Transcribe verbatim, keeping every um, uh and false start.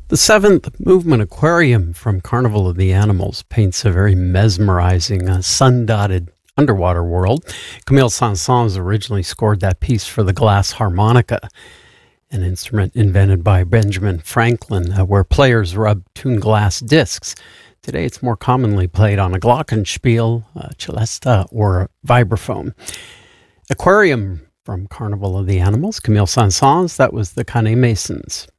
The seventh movement Aquarium from Carnival of the Animals paints a very mesmerizing, uh, sun-dotted underwater world. Camille Saint-Saëns originally scored that piece for the glass harmonica, an instrument invented by Benjamin Franklin, uh, where players rub tuned glass discs. Today it's more commonly played on a glockenspiel, a celesta, or a vibraphone. Aquarium from Carnival of the Animals, Camille Saint-Saëns, that was the Canet Masons.